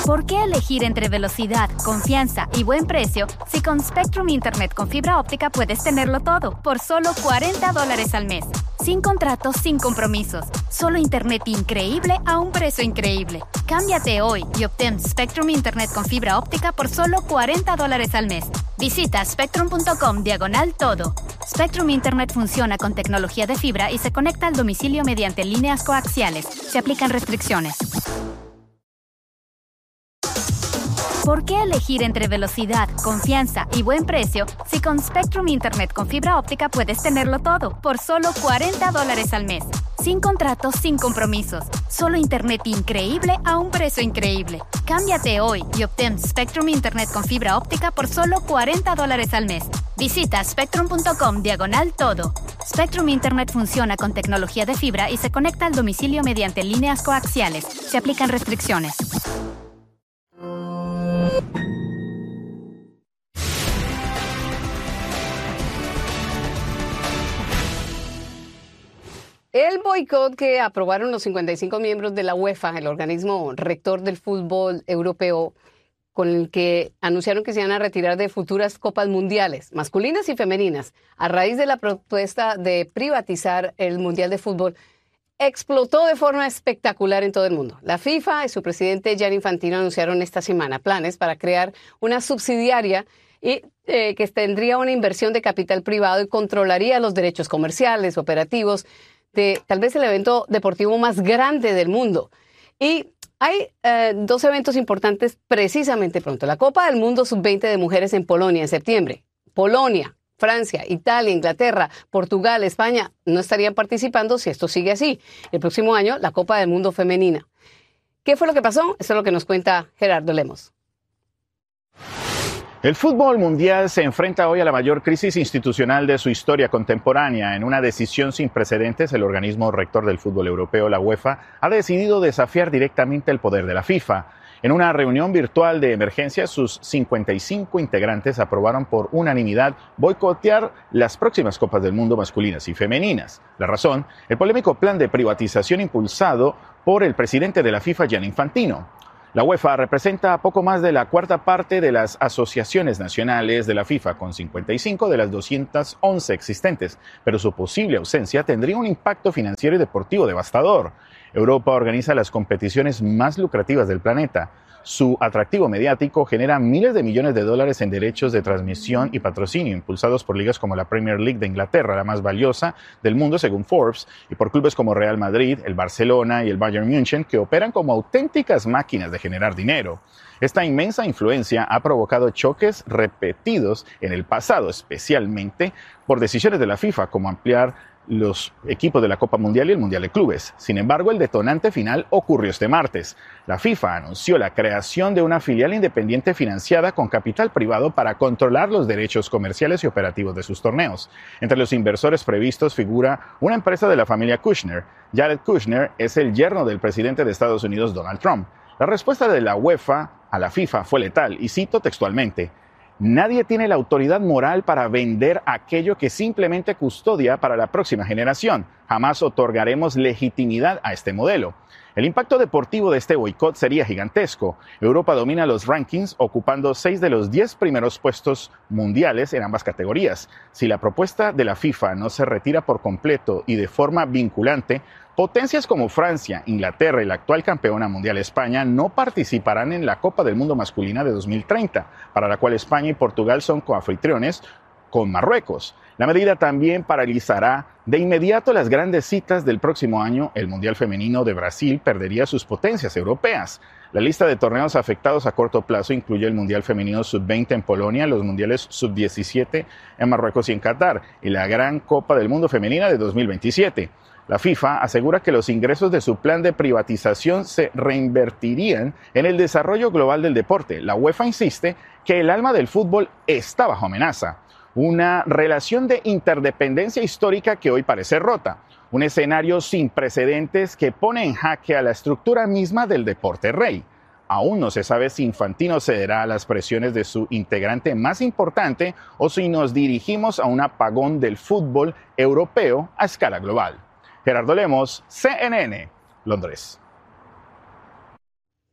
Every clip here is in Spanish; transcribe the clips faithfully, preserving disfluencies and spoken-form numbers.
¿Por qué elegir entre velocidad, confianza y buen precio si con Spectrum Internet con fibra óptica puedes tenerlo todo por solo cuarenta dólares al mes? Sin contratos, sin compromisos. Solo internet increíble a un precio increíble. Cámbiate hoy y obtén Spectrum Internet con fibra óptica por solo cuarenta dólares al mes. Visita spectrum punto com diagonal todo. Spectrum Internet funciona con tecnología de fibra y se conecta al domicilio mediante líneas coaxiales. Se aplican restricciones. ¿Por qué elegir entre velocidad, confianza y buen precio si con Spectrum Internet con fibra óptica puedes tenerlo todo por solo cuarenta dólares al mes? Sin contratos, sin compromisos. Solo internet increíble a un precio increíble. Cámbiate hoy y obtén Spectrum Internet con fibra óptica por solo cuarenta dólares al mes. Visita spectrum punto com diagonal todo. Spectrum Internet funciona con tecnología de fibra y se conecta al domicilio mediante líneas coaxiales. Se aplican restricciones. El boicot que aprobaron los cincuenta y cinco miembros de la UEFA, el organismo rector del fútbol europeo, con el que anunciaron que se iban a retirar de futuras copas mundiales, masculinas y femeninas, a raíz de la propuesta de privatizar el Mundial de Fútbol, explotó de forma espectacular en todo el mundo. La FIFA y su presidente Gianni Infantino anunciaron esta semana planes para crear una subsidiaria y eh, que tendría una inversión de capital privado y controlaría los derechos comerciales, operativos, de tal vez el evento deportivo más grande del mundo. Y hay eh, dos eventos importantes precisamente pronto. La Copa del Mundo sub veinte de mujeres en Polonia en septiembre. Polonia, Francia, Italia, Inglaterra, Portugal, España no estarían participando si esto sigue así. El próximo año, la Copa del Mundo femenina. ¿Qué fue lo que pasó? Esto es lo que nos cuenta Gerardo Lemos. El fútbol mundial se enfrenta hoy a la mayor crisis institucional de su historia contemporánea. En una decisión sin precedentes, el organismo rector del fútbol europeo, la UEFA, ha decidido desafiar directamente el poder de la FIFA. En una reunión virtual de emergencia, sus cincuenta y cinco integrantes aprobaron por unanimidad boicotear las próximas Copas del Mundo masculinas y femeninas. La razón, el polémico plan de privatización impulsado por el presidente de la FIFA, Gianni Infantino. La UEFA representa poco más de la cuarta parte de las asociaciones nacionales de la FIFA, con cincuenta y cinco de las doscientas once existentes, pero su posible ausencia tendría un impacto financiero y deportivo devastador. Europa organiza las competiciones más lucrativas del planeta. Su atractivo mediático genera miles de millones de dólares en derechos de transmisión y patrocinio, impulsados por ligas como la Premier League de Inglaterra, la más valiosa del mundo según Forbes, y por clubes como Real Madrid, el Barcelona y el Bayern München, que operan como auténticas máquinas de generar dinero. Esta inmensa influencia ha provocado choques repetidos en el pasado, especialmente por decisiones de la FIFA, como ampliar los equipos de la Copa Mundial y el Mundial de Clubes. Sin embargo, el detonante final ocurrió este martes. La FIFA anunció la creación de una filial independiente financiada con capital privado para controlar los derechos comerciales y operativos de sus torneos. Entre los inversores previstos figura una empresa de la familia Kushner. Jared Kushner es el yerno del presidente de Estados Unidos, Donald Trump. La respuesta de la UEFA a la FIFA fue letal, y cito textualmente: nadie tiene la autoridad moral para vender aquello que simplemente custodia para la próxima generación. Jamás otorgaremos legitimidad a este modelo. El impacto deportivo de este boicot sería gigantesco. Europa domina los rankings, ocupando seis de los diez primeros puestos mundiales en ambas categorías. Si la propuesta de la FIFA no se retira por completo y de forma vinculante, potencias como Francia, Inglaterra y la actual campeona mundial España no participarán en la Copa del Mundo masculina de dos mil treinta, para la cual España y Portugal son coanfitriones con Marruecos. La medida también paralizará de inmediato las grandes citas del próximo año. El Mundial Femenino de Brasil perdería sus potencias europeas. La lista de torneos afectados a corto plazo incluye el Mundial Femenino sub veinte en Polonia, los Mundiales sub diecisiete en Marruecos y en Qatar, y la Gran Copa del Mundo Femenina de dos mil veintisiete. La FIFA asegura que los ingresos de su plan de privatización se reinvertirían en el desarrollo global del deporte. La UEFA insiste que el alma del fútbol está bajo amenaza. Una relación de interdependencia histórica que hoy parece rota. Un escenario sin precedentes que pone en jaque a la estructura misma del deporte rey. Aún no se sabe si Infantino cederá a las presiones de su integrante más importante o si nos dirigimos a un apagón del fútbol europeo a escala global. Gerardo Lemos, C N N, Londres.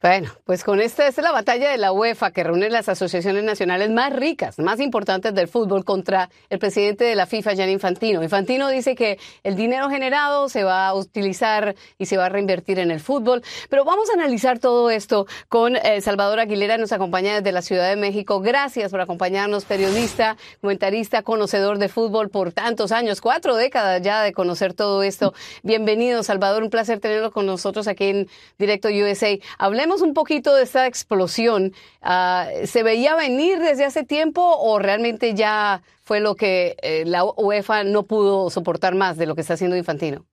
Bueno, pues con esta, esta es la batalla de la UEFA que reúne las asociaciones nacionales más ricas, más importantes del fútbol contra el presidente de la FIFA, Gianni Infantino. Infantino dice que el dinero generado se va a utilizar y se va a reinvertir en el fútbol. Pero vamos a analizar todo esto con eh, Salvador Aguilera, nos acompaña desde la Ciudad de México. Gracias por acompañarnos, periodista, comentarista, conocedor de fútbol por tantos años, cuatro décadas ya de conocer todo esto. Bienvenido, Salvador, un placer tenerlo con nosotros aquí en Directo U S A. Hablemos un poquito de esta explosión. Uh, ¿Se veía venir desde hace tiempo o realmente ya fue lo que eh, la UEFA no pudo soportar más de lo que está haciendo Infantino?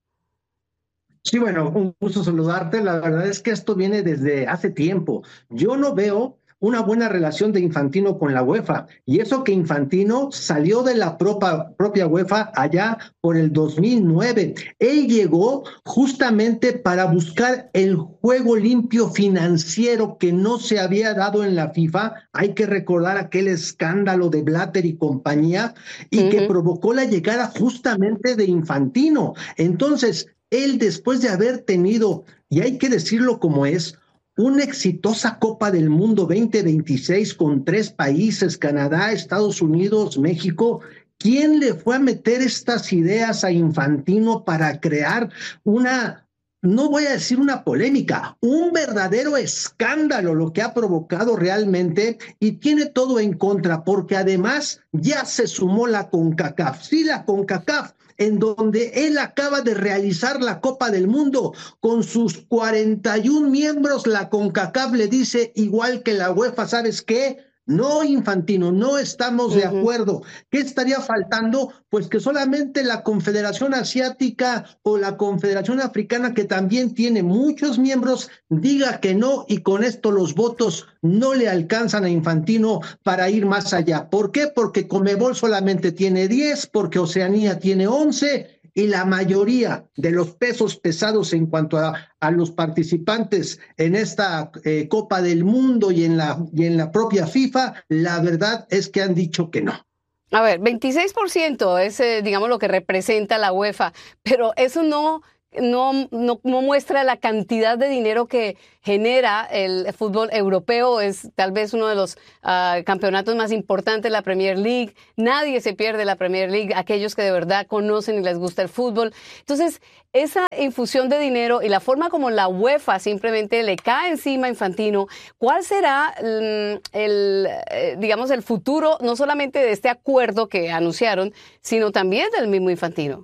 Sí, bueno, un gusto saludarte. La verdad es que esto viene desde hace tiempo. Yo no veo una buena relación de Infantino con la UEFA. Y eso que Infantino salió de la propia, propia UEFA allá por el dos mil nueve. Él llegó justamente para buscar el juego limpio financiero que no se había dado en la FIFA. Hay que recordar aquel escándalo de Blatter y compañía y uh-huh. que provocó la llegada justamente de Infantino. Entonces, él después de haber tenido, y hay que decirlo como es, una exitosa Copa del Mundo veinte veintiséis con tres países, Canadá, Estados Unidos, México. ¿Quién le fue a meter estas ideas a Infantino para crear una, no voy a decir una polémica, un verdadero escándalo lo que ha provocado realmente y tiene todo en contra? Porque además ya se sumó la CONCACAF. Sí, la CONCACAF, en donde él acaba de realizar la Copa del Mundo con sus cuarenta y un miembros. La CONCACAF le dice, igual que la UEFA, ¿sabes qué? No, Infantino, no estamos de acuerdo. ¿Qué estaría faltando? Pues que solamente la Confederación Asiática o la Confederación Africana, que también tiene muchos miembros, diga que no, y con esto los votos no le alcanzan a Infantino para ir más allá. ¿Por qué? Porque Conmebol solamente tiene diez, porque Oceanía tiene once, y la mayoría de los pesos pesados en cuanto a, a los participantes en esta eh, Copa del Mundo y en, la, y en la propia FIFA, la verdad es que han dicho que no. A ver, veintiséis por ciento es, eh, digamos, lo que representa la UEFA, pero eso no... No, no, no muestra la cantidad de dinero que genera el fútbol europeo. Es tal vez uno de los uh, campeonatos más importantes, la Premier League. Nadie se pierde la Premier League, aquellos que de verdad conocen y les gusta el fútbol. Entonces, esa infusión de dinero y la forma como la UEFA simplemente le cae encima a Infantino, ¿cuál será el, el eh, digamos, el futuro no solamente de este acuerdo que anunciaron, sino también del mismo Infantino?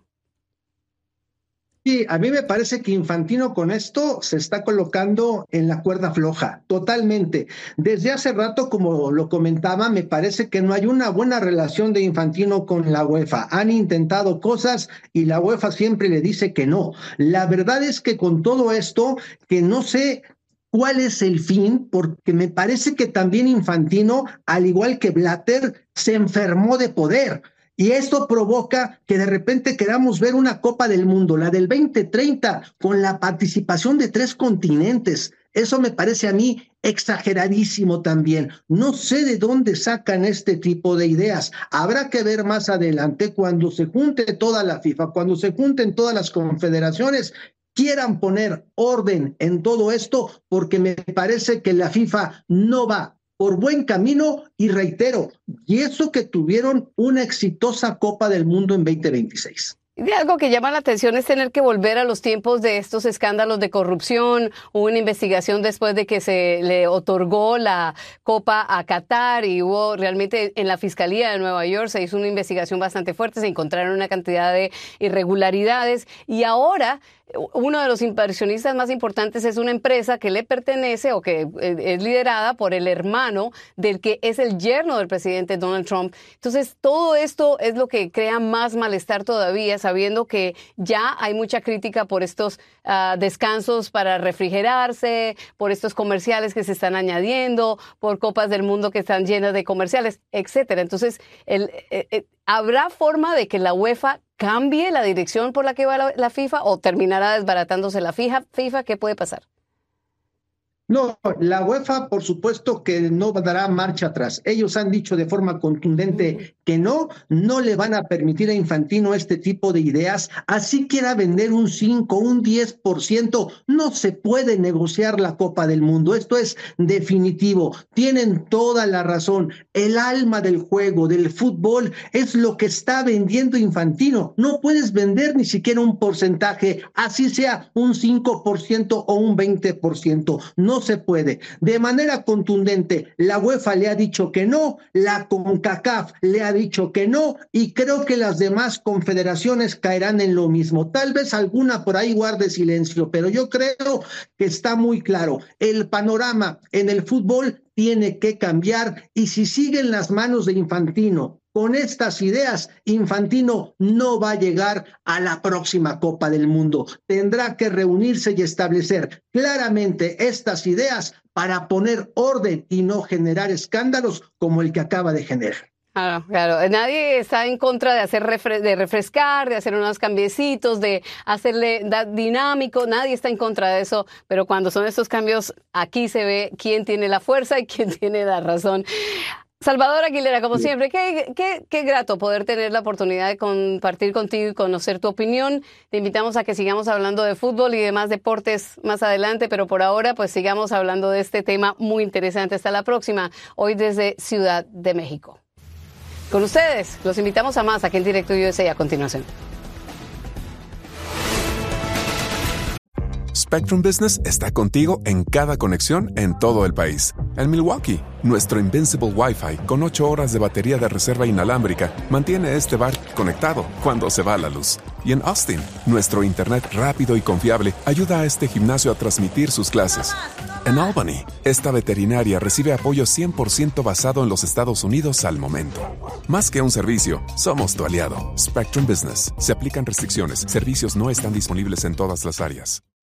Sí, a mí me parece que Infantino con esto se está colocando en la cuerda floja, totalmente. Desde hace rato, como lo comentaba, me parece que no hay una buena relación de Infantino con la UEFA. Han intentado cosas y la UEFA siempre le dice que no. La verdad es que con todo esto, que no sé cuál es el fin, porque me parece que también Infantino, al igual que Blatter, se enfermó de poder. Y esto provoca que de repente queramos ver una Copa del Mundo, la del veinte treinta, con la participación de tres continentes. Eso me parece a mí exageradísimo también. No sé de dónde sacan este tipo de ideas. Habrá que ver más adelante cuando se junte toda la FIFA, cuando se junten todas las confederaciones, quieran poner orden en todo esto, porque me parece que la FIFA no va por buen camino, y reitero, y eso que tuvieron una exitosa Copa del Mundo en veinte veintiséis. Y algo que llama la atención es tener que volver a los tiempos de estos escándalos de corrupción. Hubo una investigación después de que se le otorgó la Copa a Qatar y hubo realmente en la Fiscalía de Nueva York se hizo una investigación bastante fuerte, se encontraron una cantidad de irregularidades y ahora uno de los inversionistas más importantes es una empresa que le pertenece o que es liderada por el hermano del que es el yerno del presidente Donald Trump. Entonces, todo esto es lo que crea más malestar todavía, sabiendo que ya hay mucha crítica por estos uh, descansos para refrigerarse, por estos comerciales que se están añadiendo, por Copas del Mundo que están llenas de comerciales, etcétera. Entonces, el, el, el, ¿habrá forma de que la UEFA cambie la dirección por la que va la, la FIFA o terminará desbaratándose la FIFA? FIFA, ¿qué puede pasar? No, la UEFA, por supuesto que no dará marcha atrás. Ellos han dicho de forma contundente que no, no le van a permitir a Infantino este tipo de ideas. Así quiera vender un cinco, un diez por ciento, no se puede negociar la Copa del Mundo. Esto es definitivo. Tienen toda la razón. El alma del juego, del fútbol, es lo que está vendiendo Infantino. No puedes vender ni siquiera un porcentaje, así sea un cinco por ciento o un veinte por ciento. No No se puede. De manera contundente, la UEFA le ha dicho que no, la CONCACAF le ha dicho que no, y creo que las demás confederaciones caerán en lo mismo. Tal vez alguna por ahí guarde silencio, pero yo creo que está muy claro. El panorama en el fútbol tiene que cambiar, y si siguen las manos de Infantino con estas ideas, Infantino no va a llegar a la próxima Copa del Mundo. Tendrá que reunirse y establecer claramente estas ideas para poner orden y no generar escándalos como el que acaba de generar. Claro, claro. Nadie está en contra de hacer refre- de refrescar, de hacer unos cambiecitos, de hacerle da- dinámico. Nadie está en contra de eso, pero cuando son estos cambios, aquí se ve quién tiene la fuerza y quién tiene la razón. Salvador Aguilera, como siempre, qué, qué, qué grato poder tener la oportunidad de compartir contigo y conocer tu opinión. Te invitamos a que sigamos hablando de fútbol y demás deportes más adelante, pero por ahora pues sigamos hablando de este tema muy interesante. Hasta la próxima, hoy desde Ciudad de México. Con ustedes, los invitamos a más aquí en Directo U S A a continuación. Spectrum Business está contigo en cada conexión en todo el país. En Milwaukee, nuestro Invincible Wi-Fi con ocho horas de batería de reserva inalámbrica mantiene este bar conectado cuando se va la luz. Y en Austin, nuestro internet rápido y confiable ayuda a este gimnasio a transmitir sus clases. En Albany, esta veterinaria recibe apoyo cien por ciento basado en los Estados Unidos al momento. Más que un servicio, somos tu aliado. Spectrum Business. Se aplican restricciones. Servicios no están disponibles en todas las áreas.